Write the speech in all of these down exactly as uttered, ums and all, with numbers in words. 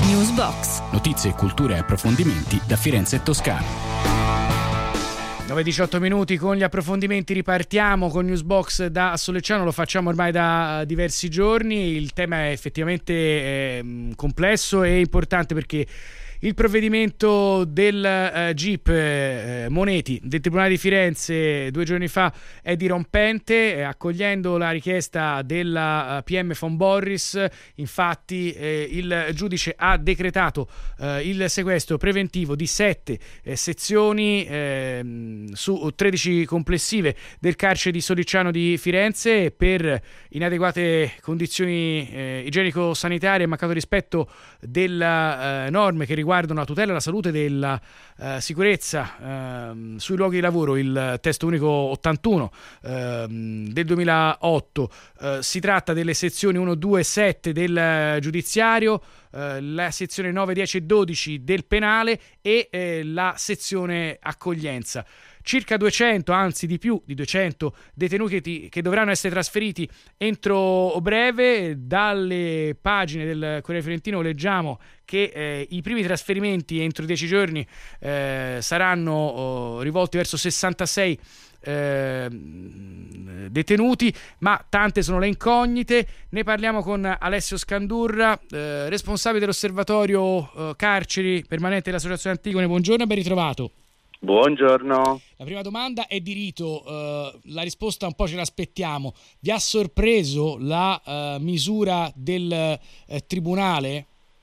Newsbox. Notizie, cultura e approfondimenti da Firenze e Toscana. nove e diciotto minuti con gli approfondimenti. Ripartiamo con Newsbox da Sollecciano, lo facciamo ormai da diversi giorni. Il tema è effettivamente eh, complesso e importante perché il provvedimento del eh, G I P eh, Moneti del Tribunale di Firenze due giorni fa è dirompente, eh, accogliendo la richiesta della eh, P M von Borries. Infatti eh, il giudice ha decretato eh, il sequestro preventivo di sette eh, sezioni eh, su tredici complessive del carcere di Sollicciano di Firenze per inadeguate condizioni eh, igienico-sanitarie e mancato rispetto delle eh, norme che riguardano riguardano la tutela della salute e della uh, sicurezza uh, sui luoghi di lavoro, il testo unico ottantuno uh, del duemilaotto. Uh, si tratta delle sezioni uno, due e sette del giudiziario, uh, la sezione nove, dieci e dodici del penale e uh, la sezione accoglienza. Circa duecento, anzi di più di duecento detenuti che dovranno essere trasferiti entro breve. Dalle pagine del Corriere Fiorentino leggiamo che eh, i primi trasferimenti entro dieci giorni eh, saranno oh, rivolti verso sessantasei eh, detenuti, ma tante sono le incognite. Ne parliamo con Alessio Scandurra, eh, responsabile dell'osservatorio eh, carceri permanente dell'Associazione Antigone. Buongiorno e ben ritrovato. Buongiorno. La prima domanda è di rito, uh, la risposta un po' ce l'aspettiamo. Vi ha sorpreso la uh, misura del uh, Tribunale?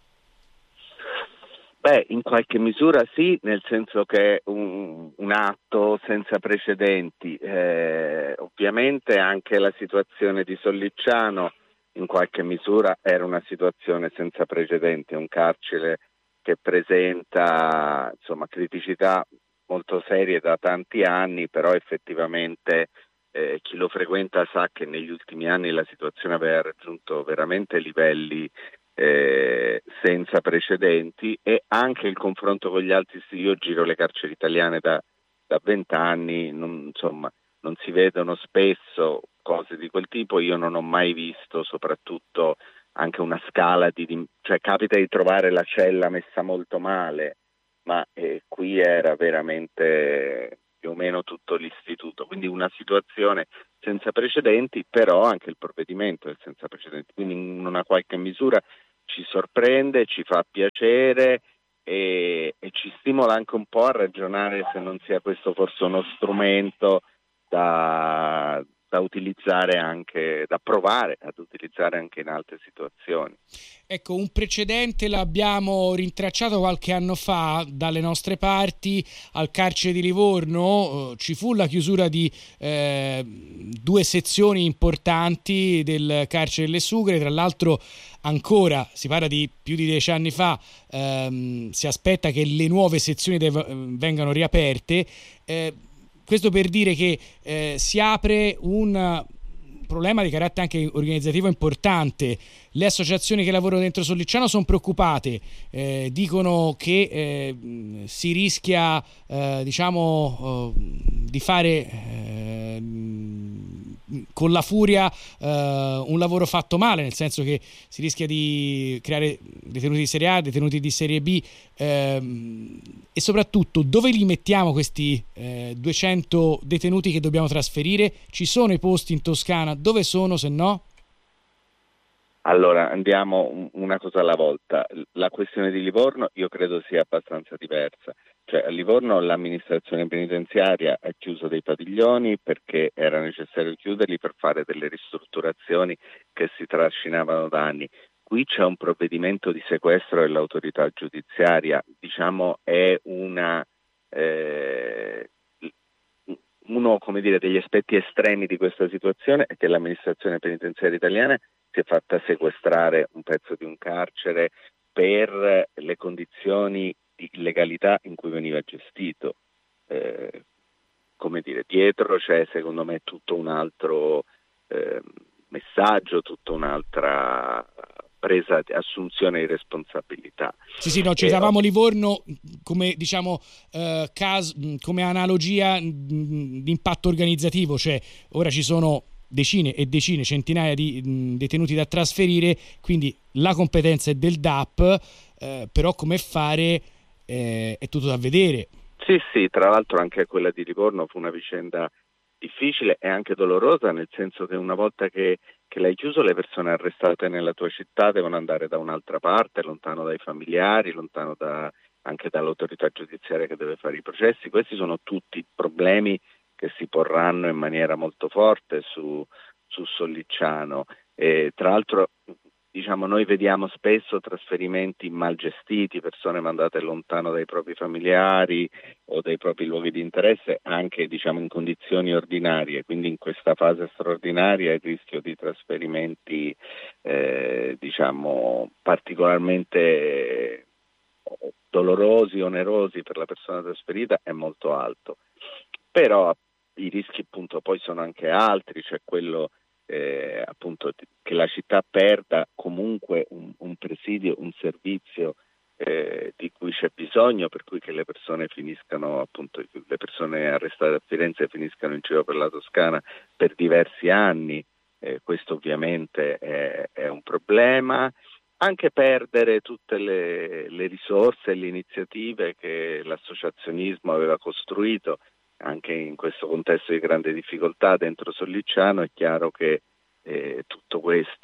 Beh, in qualche misura sì, nel senso che è un, un atto senza precedenti. Eh, ovviamente anche la situazione di Sollicciano in qualche misura era una situazione senza precedenti, un carcere che presenta insomma criticità molto serie da tanti anni, però effettivamente eh, chi lo frequenta sa che negli ultimi anni la situazione aveva raggiunto veramente livelli eh, senza precedenti, e anche il confronto con gli altri. Io giro le carceri italiane da da vent'anni, insomma non si vedono spesso cose di quel tipo. Io non ho mai visto soprattutto anche una scala di, cioè capita di trovare la cella messa molto male, ma eh, qui era veramente più o meno tutto l'istituto, quindi una situazione senza precedenti, però anche il provvedimento è senza precedenti, quindi in una qualche misura ci sorprende, ci fa piacere e, e ci stimola anche un po' a ragionare se non sia questo forse uno strumento da, da utilizzare anche, da provare ad utilizzare anche in altre situazioni. Ecco, un precedente l'abbiamo rintracciato qualche anno fa dalle nostre parti. Al carcere di Livorno eh, ci fu la chiusura di eh, due sezioni importanti del carcere delle Sugre. Tra l'altro ancora, si parla di più di dieci anni fa, ehm, si aspetta che le nuove sezioni dev- vengano riaperte. Eh, questo per dire che eh, si apre un problema di carattere anche organizzativo importante. Le associazioni che lavorano dentro Sollicciano sono preoccupate, eh, dicono che eh, si rischia eh, diciamo eh, di fare eh, con la furia eh, un lavoro fatto male, nel senso che si rischia di creare detenuti di serie A, detenuti di serie B, ehm, e soprattutto dove li mettiamo questi eh, duecento detenuti che dobbiamo trasferire? Ci sono i posti in Toscana? Dove sono, se no? Allora, andiamo una cosa alla volta. La questione di Livorno io credo sia abbastanza diversa. Cioè, a Livorno l'amministrazione penitenziaria ha chiuso dei padiglioni perché era necessario chiuderli per fare delle ristrutturazioni che si trascinavano da anni. Qui c'è un provvedimento di sequestro dell'autorità giudiziaria, diciamo è una eh, uno come dire degli aspetti estremi di questa situazione è che l'amministrazione penitenziaria italiana si è fatta sequestrare un pezzo di un carcere per le condizioni di illegalità in cui veniva gestito. Eh, come dire, dietro c'è secondo me tutto un altro eh, messaggio, tutta un'altra presa di assunzione di responsabilità. Sì, sì, no, citavamo eh, Livorno come diciamo eh, caso, come analogia di impatto organizzativo, cioè ora ci sono decine e decine, centinaia di mh, detenuti da trasferire, quindi la competenza è del D A P, eh, però come fare eh, è tutto da vedere. Sì, sì, tra l'altro anche quella di Livorno fu una vicenda difficile e anche dolorosa, nel senso che una volta che, che l'hai chiuso, le persone arrestate nella tua città devono andare da un'altra parte, lontano dai familiari, lontano da, anche dall'autorità giudiziaria che deve fare i processi. Questi sono tutti problemi che si porranno in maniera molto forte su, su Sollicciano. E, tra l'altro, diciamo, noi vediamo spesso trasferimenti mal gestiti, persone mandate lontano dai propri familiari o dai propri luoghi di interesse, anche, diciamo, in condizioni ordinarie. Quindi in questa fase straordinaria il rischio di trasferimenti eh, diciamo particolarmente dolorosi, onerosi per la persona trasferita è molto alto. Però i rischi appunto poi sono anche altri, cioè quello Eh, appunto che la città perda comunque un, un presidio, un servizio eh, di cui c'è bisogno, per cui che le persone finiscano, appunto le persone arrestate a Firenze finiscano in giro per la Toscana per diversi anni. Eh, questo ovviamente è, è un problema. Anche perdere tutte le, le risorse e le iniziative che l'associazionismo aveva costruito anche in questo contesto di grande difficoltà dentro Sollicciano. È chiaro che eh, tutto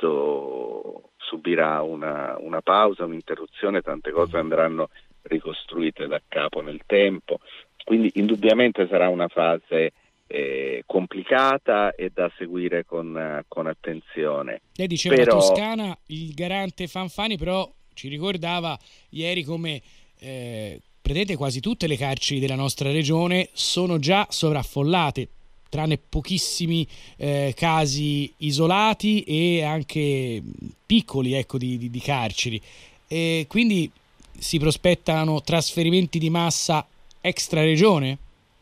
questo subirà una, una pausa, un'interruzione, tante cose andranno ricostruite da capo nel tempo, quindi indubbiamente sarà una fase eh, complicata e da seguire con, con attenzione. Lei diceva però... la Toscana, il garante Fanfani però ci ricordava ieri come eh, vedete quasi tutte le carceri della nostra regione sono già sovraffollate, tranne pochissimi eh, casi isolati e anche piccoli, ecco, di, di, di carceri. E quindi si prospettano trasferimenti di massa extra regione?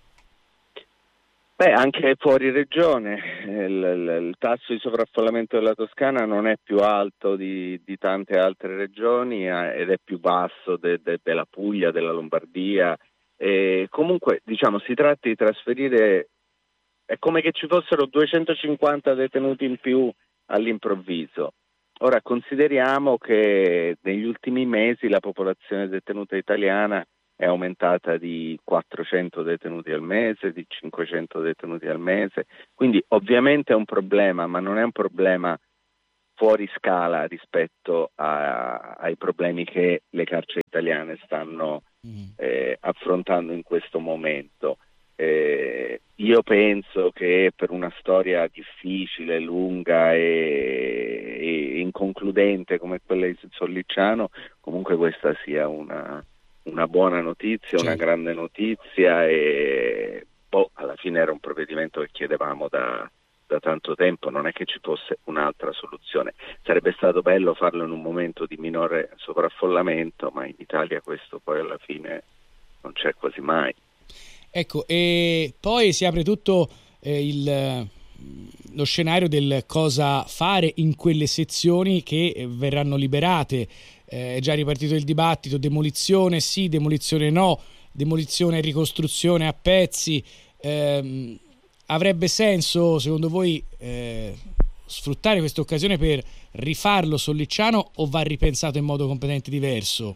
Beh, anche fuori regione il, il, il tasso di sovraffollamento della Toscana non è più alto di, di tante altre regioni eh, ed è più basso de, de, della Puglia, della Lombardia. E comunque, diciamo, si tratta di trasferire, è come che ci fossero duecentocinquanta detenuti in più all'improvviso. Ora consideriamo che negli ultimi mesi la popolazione detenuta italiana è aumentata di quattrocento detenuti al mese, di cinquecento detenuti al mese, quindi ovviamente è un problema, ma non è un problema fuori scala rispetto a, ai problemi che le carceri italiane stanno eh, affrontando in questo momento. Eh, io penso che per una storia difficile, lunga e, e inconcludente come quella di Sollicciano, comunque questa sia una una buona notizia, certo, una grande notizia e boh, alla fine era un provvedimento che chiedevamo da, da tanto tempo, non è che ci fosse un'altra soluzione. Sarebbe stato bello farlo in un momento di minore sovraffollamento, ma in Italia questo poi alla fine non c'è quasi mai. Ecco, e poi si apre tutto eh, il, lo scenario del cosa fare in quelle sezioni che verranno liberate. Eh, è già ripartito il dibattito, demolizione sì, demolizione no, demolizione e ricostruzione a pezzi. Eh, avrebbe senso, secondo voi, eh, sfruttare questa occasione per rifarlo Sollicciano o va ripensato in modo completamente diverso?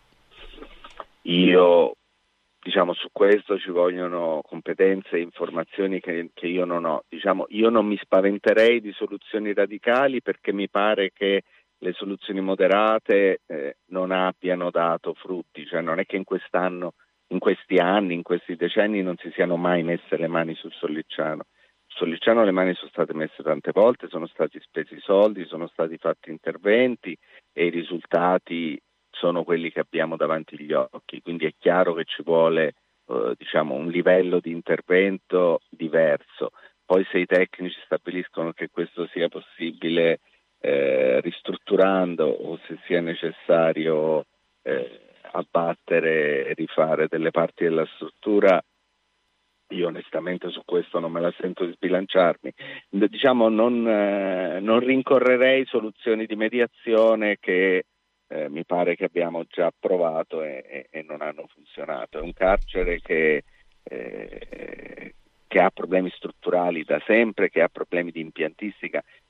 Io, diciamo, su questo ci vogliono competenze e informazioni che, che io non ho. Diciamo, io non mi spaventerei di soluzioni radicali perché mi pare che le soluzioni moderate eh, non abbiano dato frutti, cioè non è che in quest'anno, in questi anni, in questi decenni non si siano mai messe le mani sul Sollicciano. Sul Sollicciano le mani sono state messe tante volte, sono stati spesi soldi, sono stati fatti interventi e i risultati sono quelli che abbiamo davanti agli occhi, quindi è chiaro che ci vuole eh, diciamo un livello di intervento diverso. Poi se i tecnici stabiliscono che questo sia possibile Eh, ristrutturando o se sia necessario eh, abbattere e rifare delle parti della struttura, io onestamente su questo non me la sento di sbilanciarmi. Diciamo non, eh, non rincorrerei soluzioni di mediazione che eh, mi pare che abbiamo già provato e, e, e non hanno funzionato. È un carcere che eh, che ha problemi strutturali da sempre, che ha problemi di impiantistica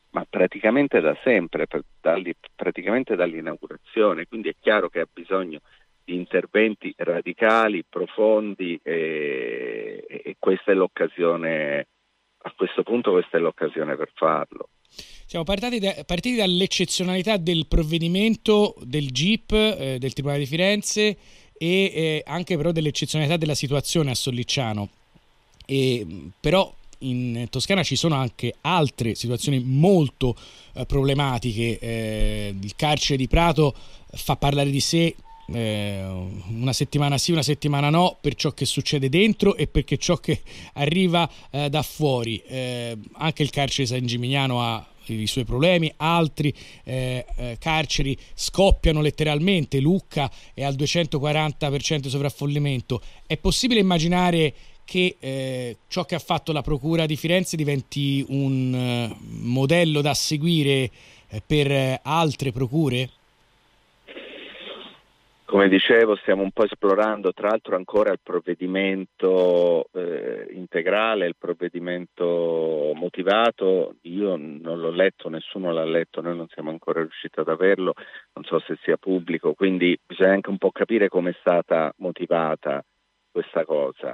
ma praticamente da sempre, per, dalli, praticamente dall'inaugurazione, quindi è chiaro che ha bisogno di interventi radicali, profondi e, e questa è l'occasione, a questo punto questa è l'occasione per farlo. Siamo partiti, da, partiti dall'eccezionalità del provvedimento del G I P, eh, del Tribunale di Firenze e eh, anche però dell'eccezionalità della situazione a Sollicciano. E, però in Toscana ci sono anche altre situazioni molto eh, problematiche. Eh, il carcere di Prato fa parlare di sé eh, una settimana sì, una settimana no, per ciò che succede dentro e perché ciò che arriva eh, da fuori. Eh, anche il carcere San Gimignano ha i suoi problemi, altri eh, eh, carceri scoppiano letteralmente. Lucca è al duecentoquaranta per cento di sovraffollamento. È possibile immaginare che eh, ciò che ha fatto la Procura di Firenze diventi un eh, modello da seguire eh, per eh, altre procure? Come dicevo, stiamo un po' esplorando tra l'altro ancora il provvedimento eh, integrale, il provvedimento motivato. Io non l'ho letto, nessuno l'ha letto, noi non siamo ancora riusciti ad averlo, non so se sia pubblico, quindi bisogna anche un po' capire come è stata motivata questa cosa.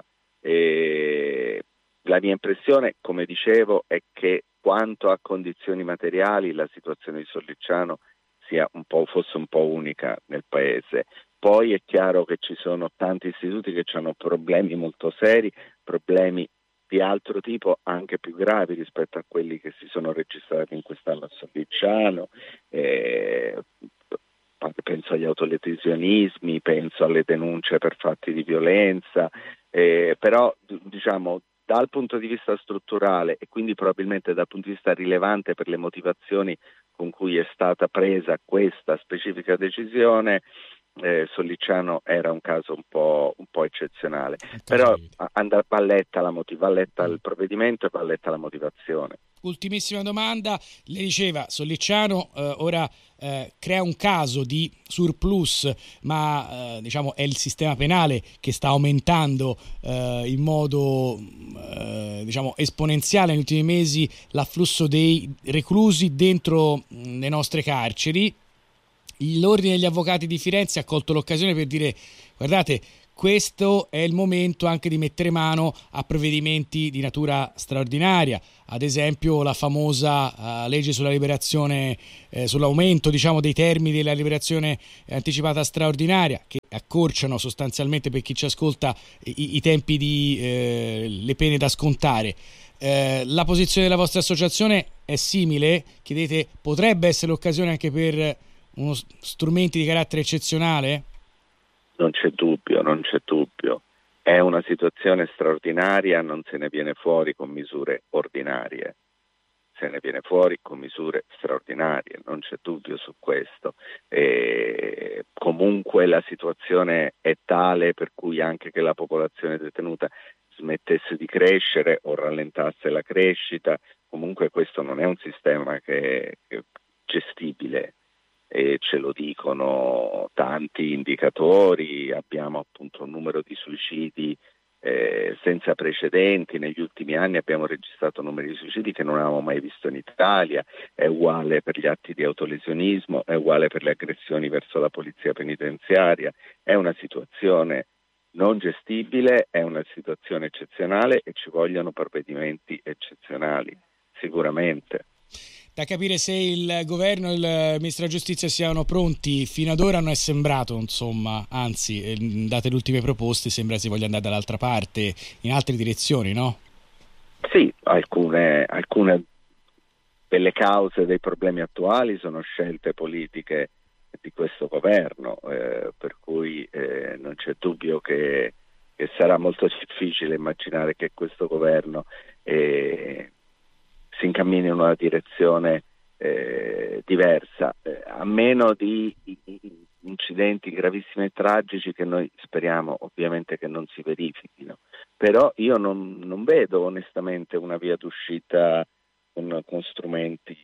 E la mia impressione, come dicevo, è che quanto a condizioni materiali la situazione di Sollicciano sia un po', fosse un po' unica nel paese. Poi è chiaro che ci sono tanti istituti che hanno problemi molto seri, problemi di altro tipo anche più gravi rispetto a quelli che si sono registrati in quest'anno a Sollicciano. Eh, penso agli autolesionismi, penso alle denunce per fatti di violenza, eh, però diciamo dal punto di vista strutturale e quindi probabilmente dal punto di vista rilevante per le motivazioni con cui è stata presa questa specifica decisione, eh, Sollicciano era un caso un po', un po' eccezionale. Però andrà, va letta la motiv- va letta il provvedimento e va letta la motivazione. Ultimissima domanda, lei diceva Sollicciano eh, ora eh, crea un caso di surplus, ma eh, diciamo è il sistema penale che sta aumentando eh, in modo eh, diciamo esponenziale negli ultimi mesi l'afflusso dei reclusi dentro mh, le nostre carceri. L'Ordine degli Avvocati di Firenze ha colto l'occasione per dire: guardate, questo è il momento anche di mettere mano a provvedimenti di natura straordinaria, ad esempio la famosa uh, legge sulla liberazione, eh, sull'aumento diciamo dei termini della liberazione anticipata straordinaria, che accorciano sostanzialmente, per chi ci ascolta, i, i tempi di eh, le pene da scontare. Eh, la posizione della vostra associazione è simile? Chiedete, potrebbe essere l'occasione anche per uno strumenti di carattere eccezionale? Non c'è dubbio, non c'è dubbio. È una situazione straordinaria, non se ne viene fuori con misure ordinarie, se ne viene fuori con misure straordinarie, non c'è dubbio su questo. E comunque la situazione è tale per cui anche che la popolazione detenuta smettesse di crescere o rallentasse la crescita, comunque questo non è un sistema che è gestibile. E ce lo dicono tanti indicatori, abbiamo appunto un numero di suicidi eh, senza precedenti, negli ultimi anni abbiamo registrato numeri di suicidi che non avevamo mai visto in Italia, è uguale per gli atti di autolesionismo, è uguale per le aggressioni verso la polizia penitenziaria, è una situazione non gestibile, è una situazione eccezionale e ci vogliono provvedimenti eccezionali, sicuramente. Da capire se il governo e il ministro della giustizia siano pronti. Fino ad ora non è sembrato, insomma, anzi, date le ultime proposte, sembra si voglia andare dall'altra parte, in altre direzioni, no? Sì, alcune, alcune delle cause dei problemi attuali sono scelte politiche di questo governo, eh, per cui eh, non c'è dubbio che, che sarà molto difficile immaginare che questo governo eh, si incammina in una direzione eh, diversa, eh, a meno di incidenti gravissimi e tragici che noi speriamo ovviamente che non si verifichino. Però io non, non vedo onestamente una via d'uscita con, con strumenti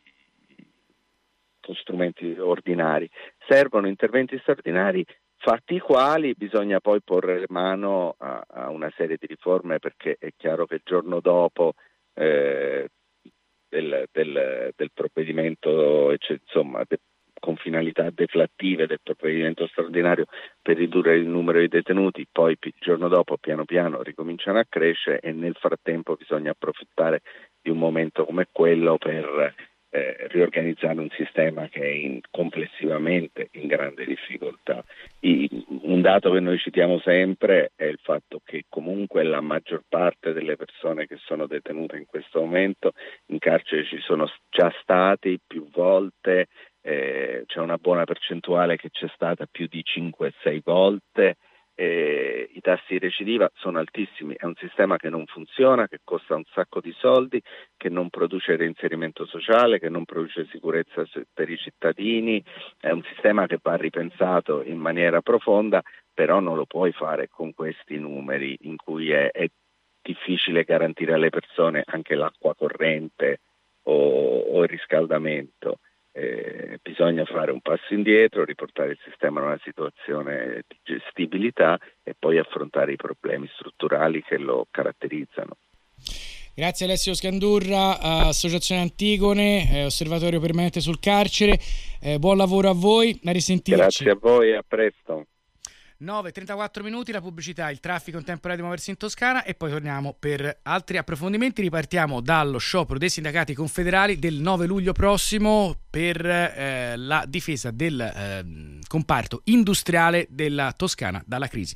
con strumenti ordinari. Servono interventi straordinari, fatti i quali bisogna poi porre mano a, a una serie di riforme, perché è chiaro che il giorno dopo eh, del, del, del provvedimento, cioè, insomma, de, con finalità deflattive del provvedimento straordinario per ridurre il numero di detenuti, poi il giorno dopo piano piano ricominciano a crescere, e nel frattempo bisogna approfittare di un momento come quello per eh, riorganizzare un sistema che è in, complessivamente in grande difficoltà. I, un dato che noi citiamo sempre è il fatto che comunque la maggior parte delle persone che sono detenute in questo momento in carcere ci sono già stati più volte. Eh, c'è una buona percentuale che c'è stata più di cinque sei volte, eh, i tassi di recidiva sono altissimi, è un sistema che non funziona, che costa un sacco di soldi, che non produce reinserimento sociale, che non produce sicurezza per i cittadini, è un sistema che va ripensato in maniera profonda, però non lo puoi fare con questi numeri in cui è, è difficile garantire alle persone anche l'acqua corrente o, o il riscaldamento. Eh, bisogna fare un passo indietro, riportare il sistema in una situazione di gestibilità e poi affrontare i problemi strutturali che lo caratterizzano. Grazie Alessio Scandurra, Associazione Antigone, eh, Osservatorio Permanente sul Carcere, eh, buon lavoro a voi, a risentirci. Grazie a voi, a presto. nove e trentaquattro minuti, la pubblicità, il traffico in tempo reale di muoversi in Toscana, e poi torniamo per altri approfondimenti. Ripartiamo dallo sciopero dei sindacati confederali del nove luglio prossimo per eh, la difesa del eh, comparto industriale della Toscana dalla crisi.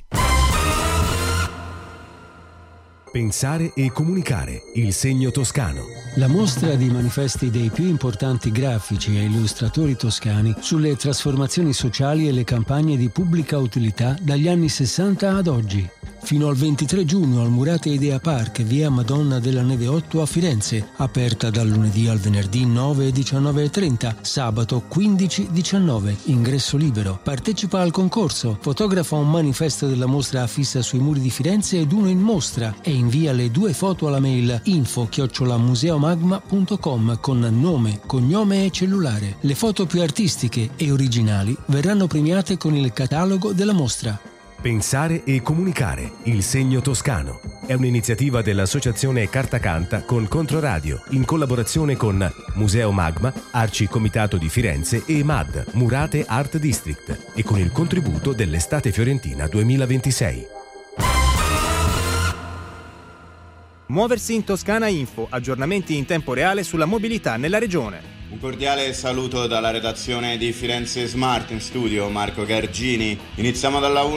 Pensare e comunicare, il segno toscano. La mostra di manifesti dei più importanti grafici e illustratori toscani sulle trasformazioni sociali e le campagne di pubblica utilità dagli anni sessanta ad oggi. Fino al ventitré giugno al Murate Idea Park, via Madonna della Neve otto a Firenze, aperta dal lunedì al venerdì nove e diciannove e trenta, sabato quindici e diciannove, ingresso libero. Partecipa al concorso, fotografa un manifesto della mostra affissa sui muri di Firenze ed uno in mostra e invia le due foto alla mail info chiocciola museomagma punto com con nome, cognome e cellulare. Le foto più artistiche e originali verranno premiate con il catalogo della mostra. Pensare e comunicare, il segno toscano. È un'iniziativa dell'Associazione Carta Canta con Controradio, in collaborazione con Museo Magma, Arci Comitato di Firenze e M A D, Murate Art District, e con il contributo dell'Estate Fiorentina duemilaventisei. Muoversi in Toscana Info, aggiornamenti in tempo reale sulla mobilità nella regione. Un cordiale saluto dalla redazione di Firenze Smart, in studio Marco Gargini. Iniziamo dalla